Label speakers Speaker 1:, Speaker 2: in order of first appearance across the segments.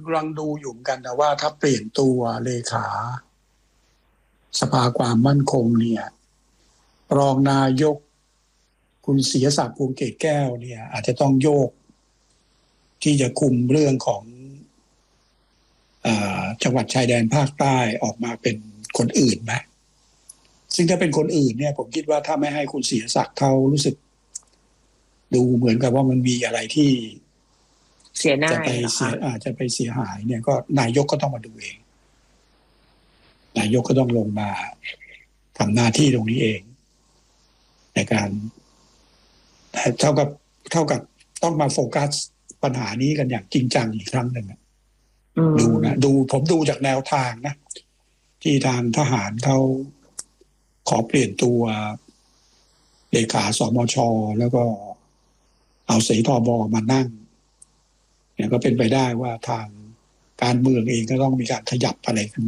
Speaker 1: กำลังดูอยู่เหมือนกันนะว่าถ้าเปลี่ยนตัวเลขาสภาความมั่นคงเนี่ยรองนายกคุณศิยศักดิ์ ภูมิเกษแก้วเนี่ยอาจจะต้องโยกที่จะคุมเรื่องของจังหวัดชายแดนภาคใต้ออกมาเป็นคนอื่นไหมซึ่งถ้าเป็นคนอื่นเนี่ยผมคิดว่าถ้าไม่ให้คุณศิยศักดิ์เขารู้สึกดูเหมือนกับว่ามันมีอะไรที่
Speaker 2: เสียหน้า
Speaker 1: จะไปเสียหายเนี่ยก็นายกก็ต้องมาดูเองนายกก็ต้องลงมาทำหน้าที่ตรงนี้เองในการเท่ากับต้องมาโฟกัสปัญหานี้กันอย่างจริงจังอีกครั้งหนึ่งผมดูจากแนวทางนะที่ทางทหารเขาขอเปลี่ยนตัวเลขาสมช.แล้วก็เอาสทบ.มานั่งเนี่ยก็เป็นไปได้ว่าทางการเมืองเองก็ต้องมีการขยับอะไรกัน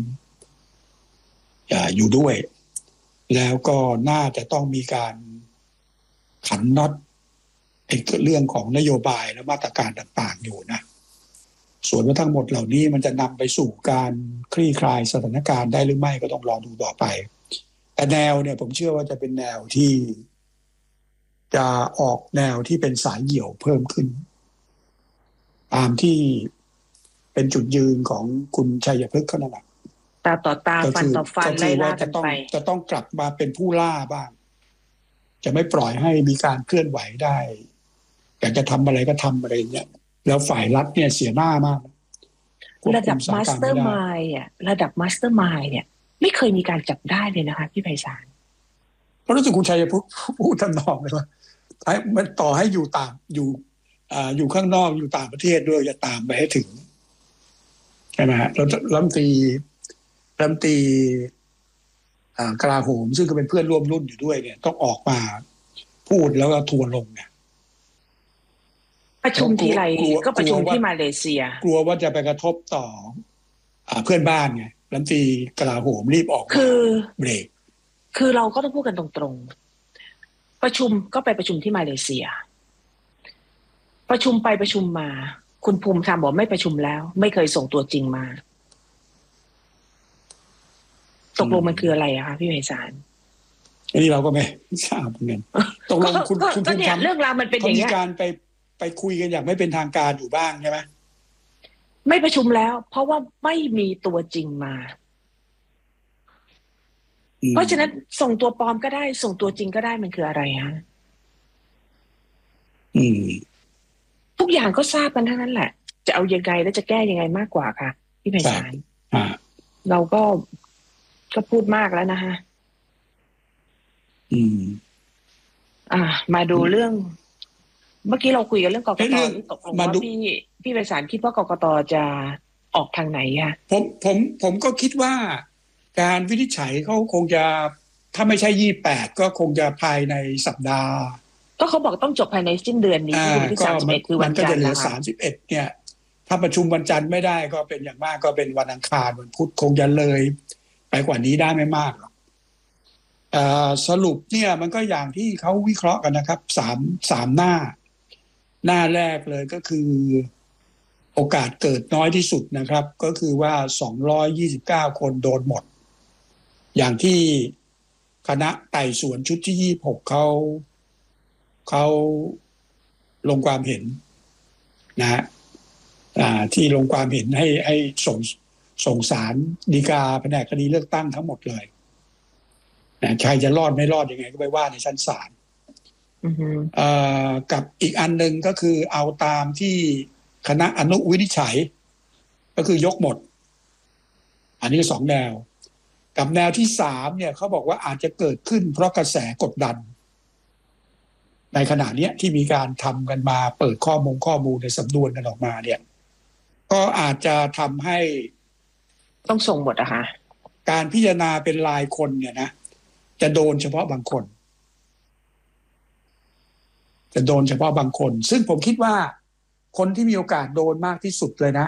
Speaker 1: อยู่ด้วยแล้วก็น่าจะต้องมีการขันน็อตเรื่องของนโยบายและมาตรการต่างๆอยู่นะส่วนว่าทั้งหมดเหล่านี้มันจะนำไปสู่การคลี่คลายสถานการณ์ได้หรือไม่ก็ต้องรอดูต่อไปแต่แนวเนี่ยผมเชื่อว่าจะเป็นแนวที่จะออกแนวที่เป็นสายเหี่ยวเพิ่มขึ้นตามที่เป็นจุดยืนของคุณชัยพฤกษ์เขานั่นแหละ
Speaker 2: ตาต่อตาฟันต่อฟันไล่ล่ากันไป
Speaker 1: จะต้องกลับมาเป็นผู้ล่าบ้างจะไม่ปล่อยให้มีการเคลื่อนไหวได้อยากจะทำอะไรก็ทำอะไรเนี่ยแล้วฝ่ายรัฐเนี่ยเสียหน้ามาก
Speaker 2: ระดับมาสเตอร์มายด์ระดับมาสเตอร์มายด์เนี่ยไม่เคยมีการจับได้เลยนะคะพี่ไพศาล
Speaker 1: เพราะรู้สึกคุณชัยพูดทำนองเลยว่ามันต่อให้อยู่ต่างอยู่ข้างนอกอยู่ต่างประเทศด้วยจะตามไปให้ถึงใช่ไหมฮะแล้วรัฐมนตรีกลาโหมซึ่งก็เป็นเพื่อนร่วมรุ่นอยู่ด้วยเนี่ยต้องออกมาพูดแล้วก็ทัวร์ลงเนี่ย
Speaker 2: ประชุมทีไรก็ประชุมที่มาเลเซีย
Speaker 1: กลัวว่าจะไปกระทบต่อเพื่อนบ้านไงรัฐมนตรีกลาโหมรีบออกเบรก
Speaker 2: คือเราก็ต้องพูดกันตรงๆประชุมก็ไปประชุมที่มาเลเซียประชุมไปประชุมมาคุณภูมิธรรมบอกไม่ประชุมแล้วไม่เคยส่งตัวจริงมาตกลงมันคืออะไรอะคะพี่ไพศาล
Speaker 1: อันนี้เราก็ไม่ทราบเหมือนกันตกลงคุณภูมิธรรม
Speaker 2: เรื่องราวมันเป็นอย่างนี้
Speaker 1: มีการไปคุยกันอย่างไม่เป็นทางการอยู่บ้างใช่ไหม
Speaker 2: ไม่ประชุมแล้วเพราะว่าไม่มีตัวจริงมาเพราะฉะนั้นส่งตัวปลอมก็ได้ส่งตัวจริงก็ได้มันคืออะไรฮะทุกอย่างก็ทราบกันทั้งนั้นแหละจะเอายังไงและจะแก้ยังไงมากกว่าค่ะพี่ไพศาลเราก็พูดมากแล้วนะฮะมาดูเรื่องเมื่อกี้เราคุยกันเรื่องกกต.ที่ตกลงว่าพี่ไพศาลคิดว่ากกต.จะออกทางไหนคะ
Speaker 1: ผมก็คิดว่าการวินิจฉัยเขาคงจะถ้าไม่ใช่28ก็คงจะภายในสัปดาห์
Speaker 2: ก็เขาบอกต้องจบภายในสิ้นเดือนนี้ที่31คือวันจันทร์
Speaker 1: มันก็จะเหลือ31เนี่ยถ้าประชุมวันจันทร์ไม่ได้ก็เป็นอย่างมากก็เป็นวันอังคารวันพุธคงจะเลยไปกว่านี้ได้ไม่มากหรอกสรุปเนี่ยมันก็อย่างที่เขาวิเคราะห์กันนะครับสามหน้าแรกเลยก็คือโอกาสเกิดน้อยที่สุดนะครับก็คือว่า229คนโดนหมดอย่างที่คณะไต่สวนชุดที่26เขาลงความเห็นนะที่ลงความเห็นให้ส่งศาลฎีกาแผนกคดีเลือกตั้งทั้งหมดเลยนะใครจะรอดไม่รอดยังไงก็ไปว่าในชั้นศาลกับอีกอันหนึ่งก็คือเอาตามที่คณะอนุวินิจฉัยก็คือยกหมดอันนี้2แนวกับแนวที่3เนี่ยเขาบอกว่าอาจจะเกิดขึ้นเพราะกระแสกดดันในขณะนี้ที่มีการทำกันมาเปิดข้อมูลในสำนวนกันออกมาเนี่ยก็อาจจะทำให้
Speaker 2: ต้องส่งหมดอะค่ะ
Speaker 1: การพิจารณาเป็นรายคนเนี่ยนะจะโดนเฉพาะบางคนซึ่งผมคิดว่าคนที่มีโอกาสโดนมากที่สุดเลยนะ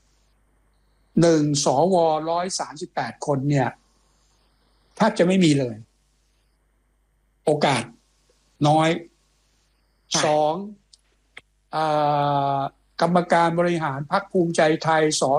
Speaker 1: 1 สว138คนเนี่ยแทบจะไม่มีเลยโอกาสน้อย2กรรมการบริหารพรรคภูมิใจไทย